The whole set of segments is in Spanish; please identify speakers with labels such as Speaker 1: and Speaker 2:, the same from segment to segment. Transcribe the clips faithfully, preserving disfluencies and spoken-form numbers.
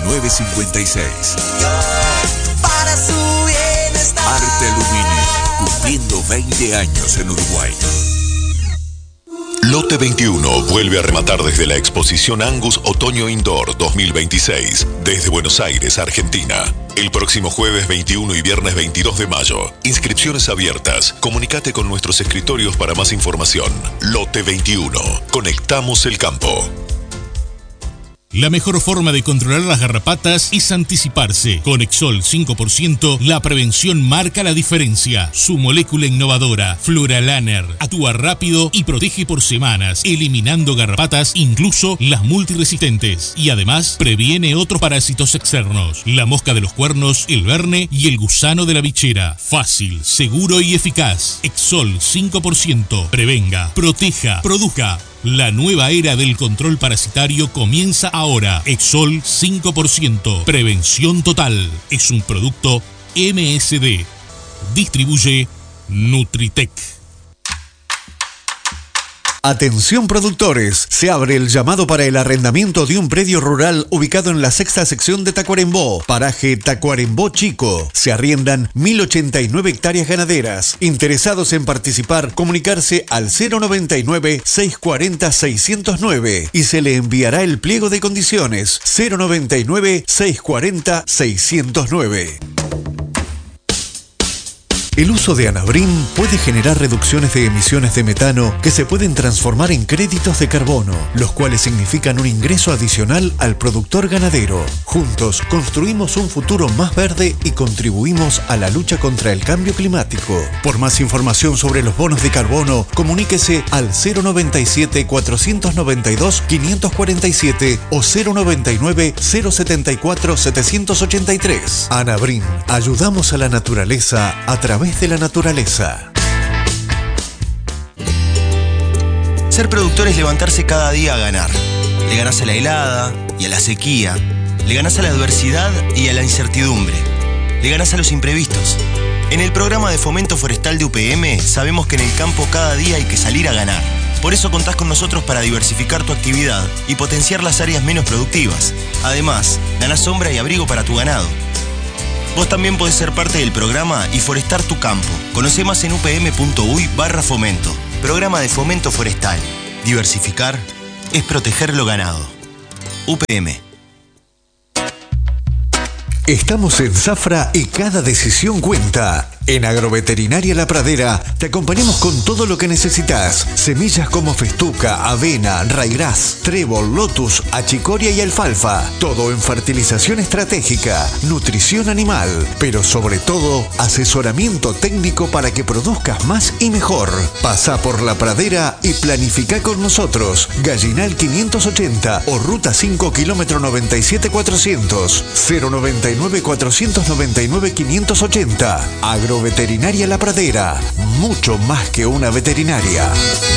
Speaker 1: nueve cincuenta y seis.
Speaker 2: Para su bienestar.
Speaker 1: Arte Aluminio, cumpliendo veinte años en Uruguay.
Speaker 3: Lote veintiuno vuelve a rematar desde la exposición Angus Otoño Indoor dos mil veintiséis, desde Buenos Aires, Argentina. El próximo jueves veintiuno y viernes veintidós de mayo. Inscripciones abiertas. Comunicate con nuestros escritorios para más información. Lote veintiuno. Conectamos el campo.
Speaker 4: La mejor forma de controlar las garrapatas es anticiparse. Con Exol cinco por ciento, la prevención marca la diferencia. Su molécula innovadora, Floralaner, actúa rápido y protege por semanas, eliminando garrapatas, incluso las multiresistentes. Y además, previene otros parásitos externos. La mosca de los cuernos, el verne y el gusano de la bichera. Fácil, seguro y eficaz. Exol cinco por ciento. Prevenga, proteja, produzca. La nueva era del control parasitario comienza ahora. Exol cinco por ciento. Prevención total. Es un producto M S D. Distribuye Nutritec.
Speaker 5: Atención productores, se abre el llamado para el arrendamiento de un predio rural ubicado en la sexta sección de Tacuarembó, paraje Tacuarembó Chico. Se arriendan mil ochenta y nueve hectáreas ganaderas. Interesados en participar, comunicarse al cero noventa y nueve, seiscientos cuarenta, seiscientos nueve y se le enviará el pliego de condiciones cero noventa y nueve, seiscientos cuarenta, seiscientos nueve. El uso de Anabrim puede generar reducciones de emisiones de metano que se pueden transformar en créditos de carbono, los cuales significan un ingreso adicional al productor ganadero. Juntos construimos un futuro más verde y contribuimos a la lucha contra el cambio climático. Por más información sobre los bonos de carbono, comuníquese al cero noventa y siete, cuatrocientos noventa y dos, quinientos cuarenta y siete o cero noventa y nueve, cero setenta y cuatro, setecientos ochenta y tres. Anabrim, ayudamos a la naturaleza a través de la naturaleza.
Speaker 6: Ser productor es levantarse cada día a ganar. Le ganás a la helada y a la sequía. Le ganás a la adversidad y a la incertidumbre. Le ganás a los imprevistos. En el programa de fomento forestal de U P M sabemos que en el campo cada día hay que salir a ganar. Por eso contás con nosotros para diversificar tu actividad y potenciar las áreas menos productivas. Además, ganás sombra y abrigo para tu ganado. Vos también podés ser parte del programa y forestar tu campo. Conoce más en upm.uy barra fomento. Programa de fomento forestal. Diversificar es proteger lo ganado. U P M.
Speaker 5: Estamos en Zafra y cada decisión cuenta. En Agroveterinaria La Pradera te acompañamos con todo lo que necesitas. Semillas como festuca, avena, raigras, trébol, lotus, achicoria y alfalfa. Todo en fertilización estratégica, nutrición animal, pero sobre todo asesoramiento técnico para que produzcas más y mejor. Pasá por La Pradera y planifica con nosotros. Gallinal quinientos ochenta o Ruta cinco, kilómetro noventa y siete cuatrocientos, cero noventa y nueve, cuatrocientos noventa y nueve, quinientos ochenta. Agro Veterinaria La Pradera, mucho más que una veterinaria.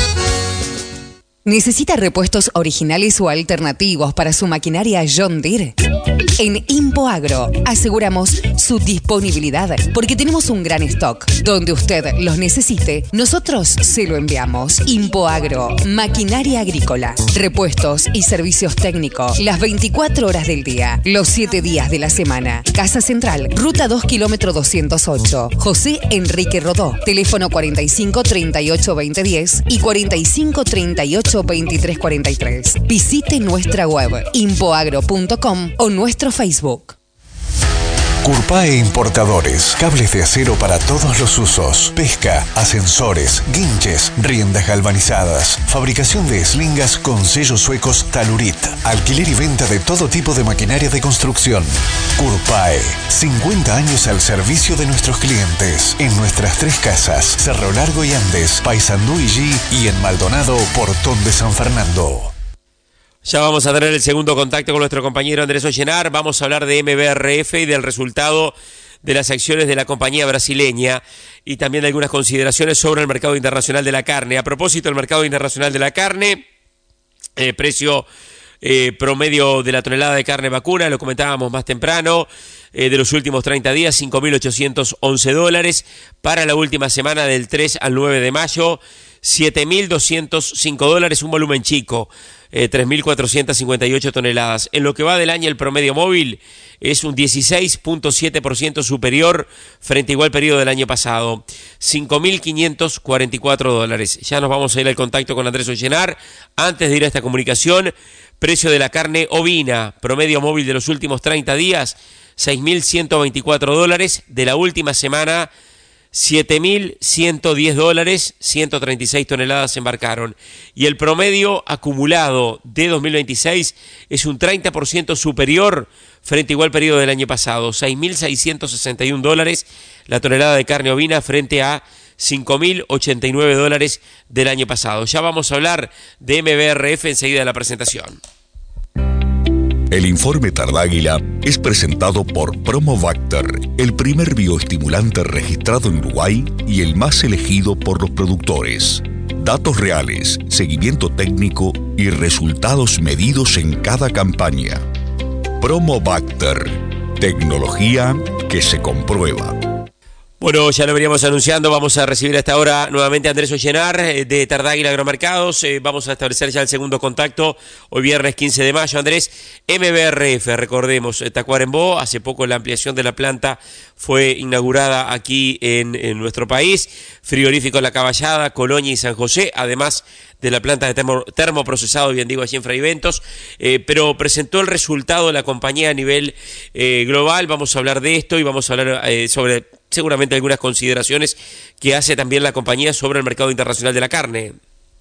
Speaker 7: ¿Necesita repuestos originales o alternativos para su maquinaria John Deere? En Impoagro aseguramos su disponibilidad porque tenemos un gran stock. Donde usted los necesite, nosotros se lo enviamos. Impoagro, maquinaria agrícola, repuestos y servicios técnicos las veinticuatro horas del día, los siete días de la semana. Casa Central, Ruta dos, kilómetro doscientos ocho. José Enrique Rodó, teléfono cuarenta y cinco, treinta y ocho, veinte, diez y cuarenta y cinco, treinta y ocho, veintitrés, cuarenta y tres. Visite nuestra web impoagro punto com o nuestro Facebook.
Speaker 5: Curpae Importadores, cables de acero para todos los usos, pesca, ascensores, guinches, riendas galvanizadas, fabricación de eslingas con sellos suecos Talurit, alquiler y venta de todo tipo de maquinaria de construcción. Curpae, cincuenta años al servicio de nuestros clientes, en nuestras tres casas, Cerro Largo y Andes, Paysandú y G, y en Maldonado, Portón de San Fernando.
Speaker 8: Ya vamos a tener el segundo contacto con nuestro compañero Andrés Ollenar. Vamos a hablar de M B R F y del resultado de las acciones de la compañía brasileña y también de algunas consideraciones sobre el mercado internacional de la carne. A propósito del mercado internacional de la carne, eh, precio eh, promedio de la tonelada de carne vacuna, lo comentábamos más temprano, eh, de los últimos treinta días, cinco mil ochocientos once dólares. Para la última semana del tres al nueve de mayo, siete mil doscientos cinco dólares, un volumen chico. eh, tres mil cuatrocientas cincuenta y ocho toneladas. En lo que va del año, el promedio móvil es un dieciséis punto siete por ciento superior frente a igual periodo del año pasado, cinco mil quinientos cuarenta y cuatro dólares. Ya nos vamos a ir al contacto con Andrés Ollenar. Antes de ir a esta comunicación, precio de la carne ovina, promedio móvil de los últimos treinta días, seis mil ciento veinticuatro dólares. De la última semana, siete mil ciento diez dólares, ciento treinta y seis toneladas se embarcaron. Y el promedio acumulado de dos mil veintiséis es un treinta por ciento superior frente a igual periodo del año pasado, seis mil seiscientos sesenta y un dólares la tonelada de carne ovina frente a cinco mil ochenta y nueve dólares del año pasado. Ya vamos a hablar de M B R F enseguida de la presentación.
Speaker 3: El informe Tardáguila es presentado por Promobacter, el primer bioestimulante registrado en Uruguay y el más elegido por los productores. Datos reales, seguimiento técnico y resultados medidos en cada campaña. Promobacter, tecnología que se comprueba.
Speaker 8: Bueno, ya lo veníamos anunciando, vamos a recibir a esta hora nuevamente a Andrés Ollenar de Tardáguila Agromercados. Eh, vamos a establecer ya el segundo contacto, hoy viernes quince de mayo. Andrés, M B R F, recordemos, Tacuarembó, hace poco la ampliación de la planta fue inaugurada aquí en, en nuestro país, frigorífico La Caballada, Colonia y San José, además de la planta de termo, termoprocesado, bien digo, allí en Fraiventos, eh, pero presentó el resultado de la compañía a nivel eh, global. Vamos a hablar de esto y vamos a hablar eh, sobre seguramente algunas consideraciones que hace también la compañía sobre el mercado internacional de la carne.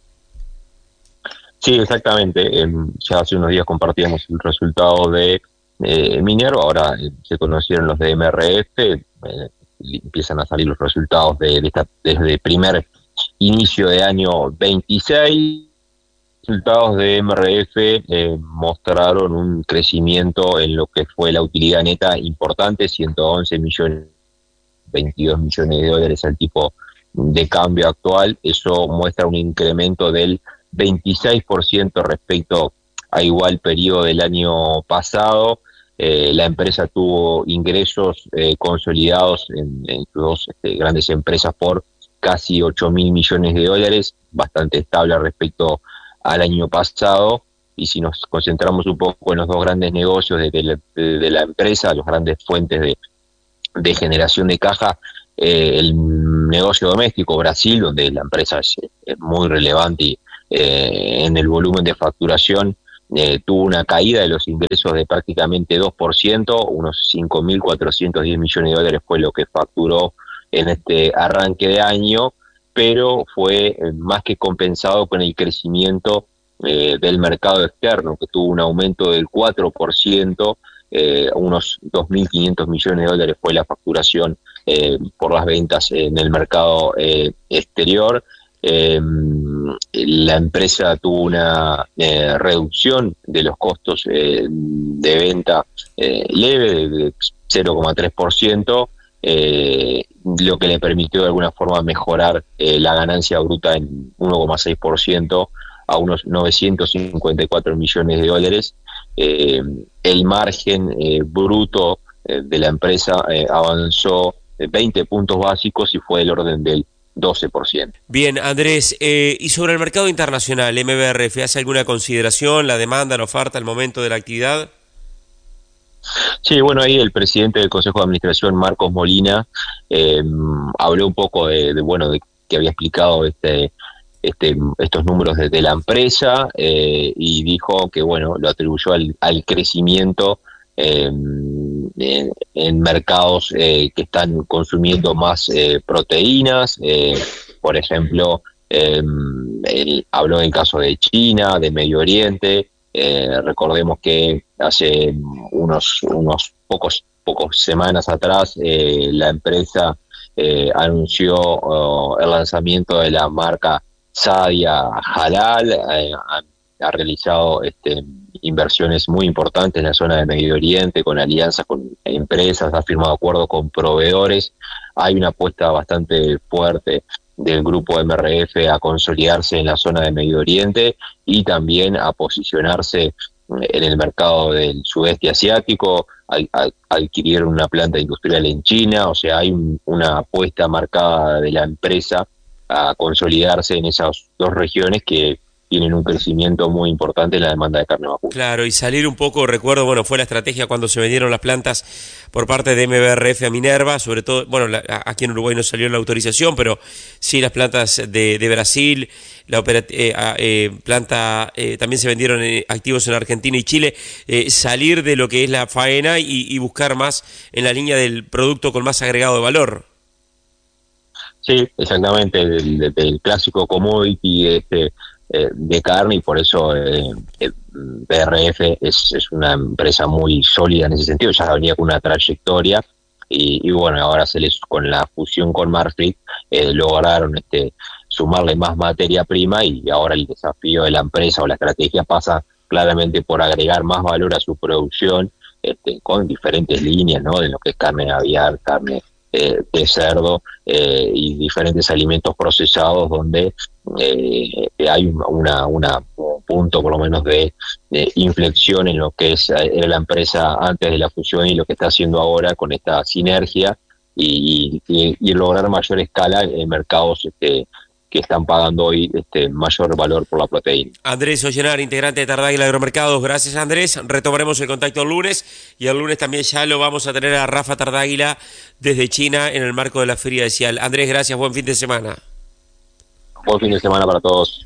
Speaker 9: Sí, exactamente. Eh, ya hace unos días compartíamos el resultado de eh, Minerva, ahora eh, se conocieron los de M R F, eh, empiezan a salir los resultados de, de esta, desde el primer inicio de año veintiséis. Resultados de M R F eh, mostraron un crecimiento en lo que fue la utilidad neta importante, ciento once millones, veintidós millones de dólares al tipo de cambio actual. Eso muestra un incremento del veintiséis por ciento respecto a igual periodo del año pasado. Eh, la empresa tuvo ingresos eh, consolidados en, en sus dos este, grandes empresas por casi ocho mil millones de dólares, bastante estable respecto al año pasado. Y si nos concentramos un poco en los dos grandes negocios de, de, la, de, de la empresa, los grandes fuentes de, de generación de caja, eh, el negocio doméstico, Brasil, donde la empresa es, es muy relevante y, eh, en el volumen de facturación, eh, tuvo una caída de los ingresos de prácticamente dos por ciento, unos cinco mil cuatrocientos diez millones de dólares fue lo que facturó en este arranque de año, pero fue más que compensado con el crecimiento eh, del mercado externo, que tuvo un aumento del cuatro por ciento, eh, unos dos mil quinientos millones de dólares fue la facturación eh, por las ventas en el mercado eh, exterior. Eh, la empresa tuvo una eh, reducción de los costos eh, de venta eh, leve de cero coma tres por ciento, Eh, lo que le permitió de alguna forma mejorar eh, la ganancia bruta en uno coma seis por ciento a unos novecientos cincuenta y cuatro millones de dólares. Eh, el margen eh, bruto eh, de la empresa eh, avanzó veinte puntos básicos y fue del orden del doce por ciento.
Speaker 8: Bien, Andrés, eh, y sobre el mercado internacional, M B R F, ¿hace alguna consideración, la demanda, la oferta, el momento de la actividad?
Speaker 9: Sí, bueno, ahí el presidente del Consejo de Administración, Marcos Molina, eh, habló un poco de, de, bueno, de que había explicado este, este, estos números de, de la empresa eh, y dijo que, bueno, lo atribuyó al, al crecimiento eh, en, en mercados eh, que están consumiendo más eh, proteínas, eh, por ejemplo, eh, él habló del caso de China, de Medio Oriente. Eh, recordemos que hace unos unos pocos pocos semanas atrás eh, la empresa eh, anunció uh, el lanzamiento de la marca Sadia Halal, eh, ha, ha realizado este, inversiones muy importantes en la zona de Medio Oriente, con alianzas con empresas, ha firmado acuerdos con proveedores. Hay una apuesta bastante fuerte del grupo M R F a consolidarse en la zona de Medio Oriente y también a posicionarse en el mercado del sudeste asiático, a, a, adquirir una planta industrial en China. O sea, hay un, una apuesta marcada de la empresa a consolidarse en esas dos regiones que tienen un crecimiento muy importante en la demanda de carne vacuna.
Speaker 8: Claro, y salir un poco, recuerdo, bueno, fue la estrategia cuando se vendieron las plantas por parte de M B R F a Minerva, sobre todo, bueno, la, aquí en Uruguay no salió la autorización, pero sí las plantas de, de Brasil, la opera, eh, eh, planta, eh, también se vendieron eh, activos en Argentina y Chile, eh, salir de lo que es la faena y, y buscar más en la línea del producto con más agregado de valor.
Speaker 9: Sí, exactamente, del, del clásico commodity este, eh, de carne, y por eso eh, eh, B R F es, es una empresa muy sólida en ese sentido, ya venía con una trayectoria, y, y bueno, ahora se les, con la fusión con Marfrig eh, lograron este, sumarle más materia prima, y ahora el desafío de la empresa o la estrategia pasa claramente por agregar más valor a su producción, este, con diferentes líneas, ¿no? De lo que es carne aviar, carne Eh, de cerdo eh, y diferentes alimentos procesados, donde eh, hay una, una un punto por lo menos de, de inflexión en lo que es era la empresa antes de la fusión y lo que está haciendo ahora con esta sinergia, y, y, y lograr mayor escala en mercados este, que están pagando hoy este mayor valor por la proteína.
Speaker 8: Andrés Ollenar, integrante de Tardáguila Agromercados. Gracias, Andrés. Retomaremos el contacto el lunes, y el lunes también ya lo vamos a tener a Rafa Tardáguila desde China en el marco de la Feria de Cial. Andrés, gracias. Buen fin de semana.
Speaker 9: Buen fin de semana para todos.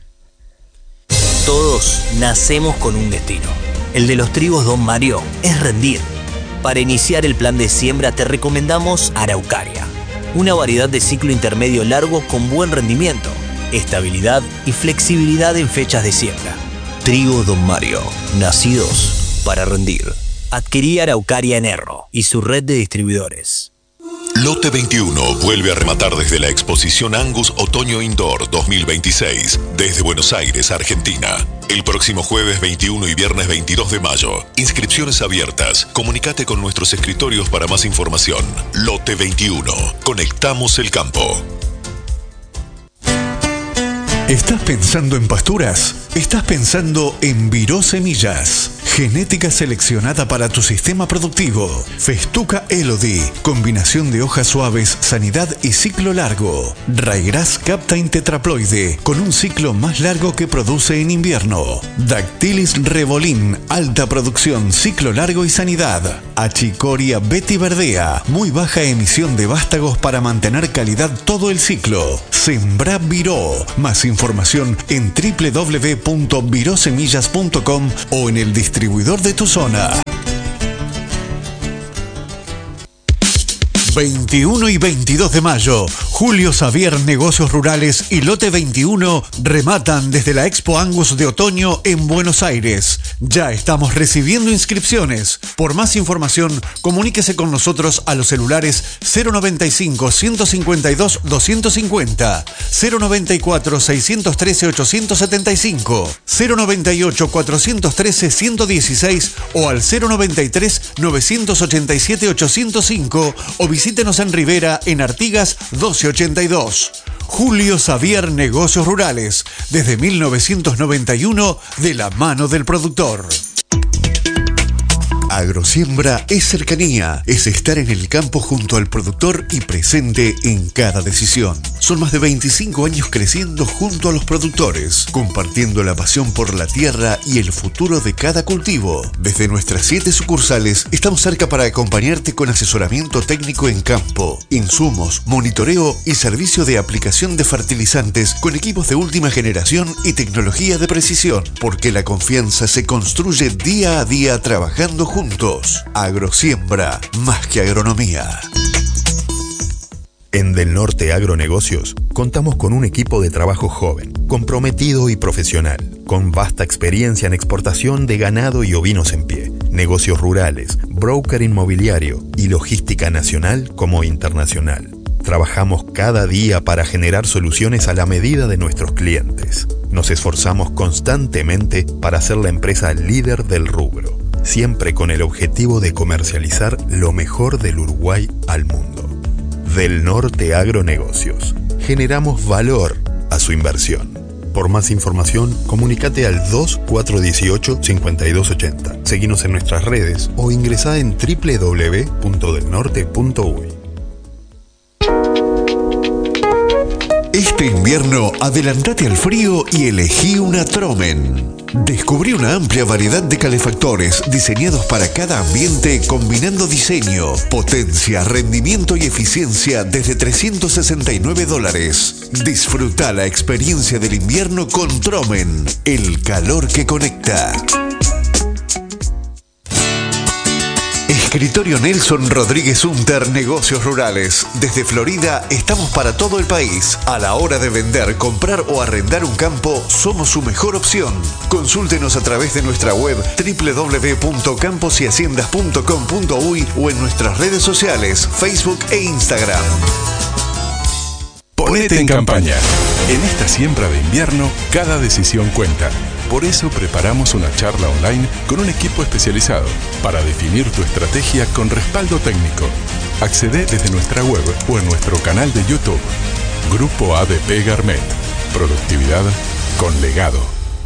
Speaker 10: Todos nacemos con un destino. El de los trigos Don Mario es rendir. Para iniciar el plan de siembra te recomendamos Araucaria, una variedad de ciclo intermedio largo con buen rendimiento, estabilidad y flexibilidad en fechas de siembra. Trigo Don Mario, nacidos para rendir. Adquirí Araucaria en Erro y su red de distribuidores.
Speaker 3: Lote veintiuno vuelve a rematar desde la exposición Angus Otoño Indoor dos mil veintiséis, desde Buenos Aires, Argentina. El próximo jueves veintiuno y viernes veintidós de mayo. Inscripciones abiertas. Comunicate con nuestros escritorios para más información. Lote veintiuno. Conectamos el campo.
Speaker 5: ¿Estás pensando en pasturas? Estás pensando en Viró Semillas. Genética seleccionada para tu sistema productivo. Festuca Elodie. Combinación de hojas suaves, sanidad y ciclo largo. Ryegrass Captain Tetraploide. Con un ciclo más largo que produce en invierno. Dactylis Revolin. Alta producción, ciclo largo y sanidad. Achicoria Betty Verdea. Muy baja emisión de vástagos para mantener calidad todo el ciclo. Sembra Viró. Más información en doble u doble u doble u punto viró semillas punto com o en el distribuidor de tu zona. veintiuno y veintidós de mayo, Julio Xavier Negocios Rurales y Lote veintiuno rematan desde la Expo Angus de otoño en Buenos Aires. Ya estamos recibiendo inscripciones. Por más información, comuníquese con nosotros a los celulares cero noventa y cinco, ciento cincuenta y dos, doscientos cincuenta, cero noventa y cuatro, seiscientos trece, ochocientos setenta y cinco, cero noventa y ocho, cuatrocientos trece, ciento dieciséis o al cero noventa y tres, novecientos ochenta y siete, ochocientos cinco o visítenos en Rivera en Artigas doce ochenta y dos. Julio Xavier Negocios Rurales, desde mil novecientos noventa y uno, de la mano del productor. Agrosiembra es cercanía, es estar en el campo junto al productor y presente en cada decisión. Son más de veinticinco años creciendo junto a los productores, compartiendo la pasión por la tierra y el futuro de cada cultivo. Desde nuestras siete sucursales estamos cerca para acompañarte con asesoramiento técnico en campo, insumos, monitoreo y servicio de aplicación de fertilizantes con equipos de última generación y tecnología de precisión, porque la confianza se construye día a día trabajando juntos. Agrosiembra, más que agronomía.
Speaker 11: En Del Norte Agronegocios contamos con un equipo de trabajo joven, comprometido y profesional, con vasta experiencia en exportación de ganado y ovinos en pie, negocios rurales, broker inmobiliario y logística nacional como internacional. Trabajamos cada día para generar soluciones a la medida de nuestros clientes. Nos esforzamos constantemente para ser la empresa líder del rubro, siempre con el objetivo de comercializar lo mejor del Uruguay al mundo. Del Norte Agronegocios. Generamos valor a su inversión. Por más información, comunícate al dos cuatro uno ocho, cinco dos ocho cero. Seguinos en nuestras redes o ingresá en doble u doble u doble u punto del norte punto uy.
Speaker 5: Este invierno, adelantate al frío y elegí una Tromen. Descubrí una amplia variedad de calefactores diseñados para cada ambiente, combinando diseño, potencia, rendimiento y eficiencia desde trescientos sesenta y nueve dólares. Disfruta la experiencia del invierno con Tromen, el calor que conecta. Escritorio Nelson Rodríguez Hunter, Negocios Rurales. Desde Florida estamos para todo el país. A la hora de vender, comprar o arrendar un campo, somos su mejor opción. Consúltenos a través de nuestra web doble u doble u doble u punto campos y haciendas punto com punto uy o en nuestras redes sociales, Facebook e Instagram.
Speaker 12: Ponete en campaña. En esta siembra de invierno, cada decisión cuenta. Por eso preparamos una charla online con un equipo especializado para definir tu estrategia con respaldo técnico. Accede desde nuestra web o en nuestro canal de YouTube. Grupo A D P Garmet. Productividad con legado.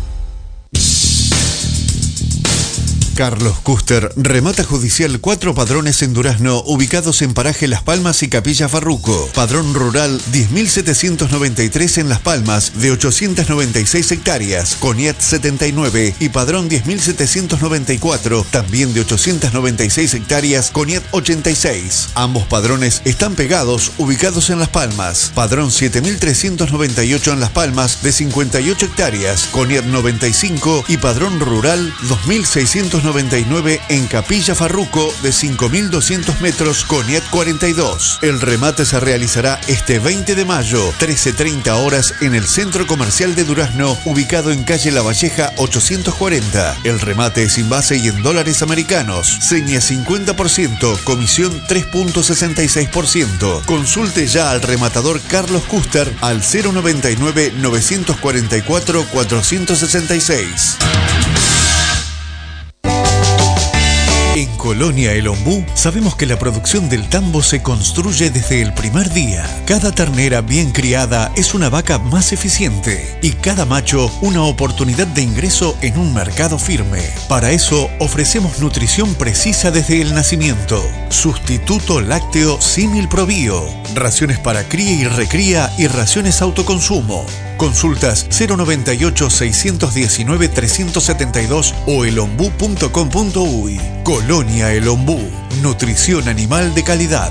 Speaker 5: Carlos Custer remata judicial cuatro padrones en Durazno ubicados en paraje Las Palmas y Capilla Farruco. Padrón rural diez mil setecientos noventa y tres en Las Palmas de ochocientas noventa y seis hectáreas, Coniat setenta y nueve, y padrón diez mil setecientos noventa y cuatro, también de ochocientas noventa y seis hectáreas, Coniat ochenta y seis. Ambos padrones están pegados, ubicados en Las Palmas. Padrón siete mil trescientos noventa y ocho en Las Palmas de cincuenta y ocho hectáreas, Coniat noventa y cinco, y padrón rural dos mil seiscientos noventa y nueve en Capilla Farruco de cinco mil doscientos metros, Coniat cuarenta y dos. El remate se realizará este veinte de mayo, trece treinta horas en el Centro Comercial de Durazno, ubicado en calle La Valleja ochocientos cuarenta. El remate es sin base y en dólares americanos. Seña cincuenta por ciento, comisión tres punto sesenta y seis por ciento. Consulte ya al rematador Carlos Custer al cero noventa y nueve, novecientos cuarenta y cuatro, cuatrocientos sesenta y seis. En Colonia El Ombú sabemos que la producción del tambo se construye desde el primer día. Cada ternera bien criada es una vaca más eficiente y cada macho una oportunidad de ingreso en un mercado firme. Para eso ofrecemos nutrición precisa desde el nacimiento. Sustituto lácteo Símil Probío, raciones para cría y recría y raciones autoconsumo. Consultas cero noventa y ocho, seiscientos diecinueve, trescientos setenta y dos o elombú punto com punto uy. Colonia El Ombú, nutrición animal de calidad.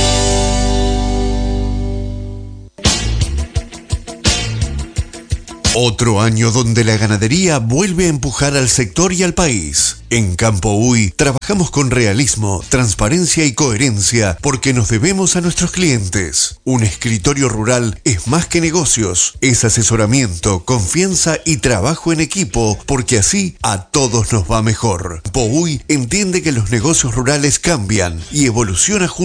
Speaker 5: Otro año donde la ganadería vuelve a empujar al sector y al país. En Campo Uy trabajamos con realismo, transparencia y coherencia porque nos debemos a nuestros clientes. Un escritorio rural es más que negocios, es asesoramiento, confianza y trabajo en equipo porque así a todos nos va mejor. Campo Uy entiende que los negocios rurales cambian y evoluciona juntos.